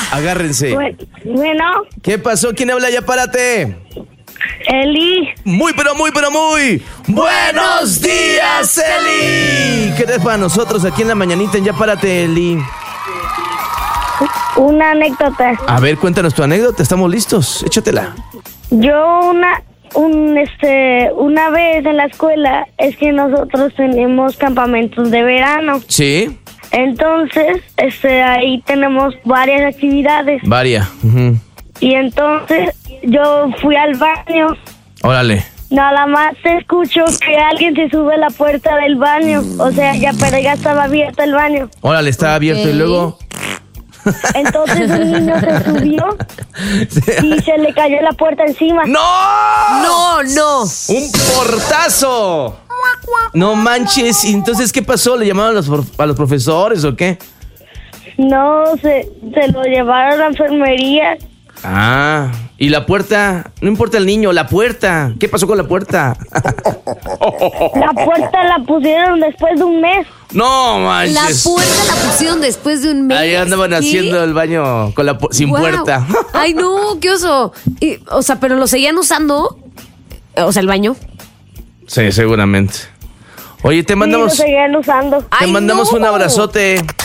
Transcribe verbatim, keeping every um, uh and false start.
Agárrense. Bueno. ¿Qué pasó? ¿Quién habla? Ya párate. Eli. Muy, pero muy, pero muy. ¡Buenos días, Eli! ¿Qué tal para nosotros aquí en la mañanita en Ya Párate, Eli? Una anécdota. A ver, cuéntanos tu anécdota. Estamos listos. Échatela. Yo una... Un, este, una vez en la escuela es que nosotros tenemos campamentos de verano. Sí. Entonces, este, ahí tenemos varias actividades. Varia. Uh-huh. Y entonces yo fui al baño. Órale. Nada más escucho que alguien se sube a la puerta del baño. O sea, ya, pero ya estaba abierto el baño. Órale, estaba abierto okay. Y luego... Entonces un niño se subió y se le cayó la puerta encima. ¡No! ¡No, no! ¡Un portazo! No manches. ¿Y entonces qué pasó? ¿Le llamaron a los, a los profesores o qué? No, se, se lo llevaron a la enfermería. Ah, ¿y la puerta? No importa el niño, la puerta. ¿Qué pasó con la puerta? La puerta la pusieron después de un mes. No manches. La puerta la pusieron después de un mes. Ahí andaban ¿sí? haciendo el baño con la sin wow. puerta. Ay, no, qué oso. Y, o sea, pero lo seguían usando. O sea, el baño. Sí, seguramente. Oye, te mandamos. Sí, lo seguían usando. Te Ay, mandamos no. un abrazote.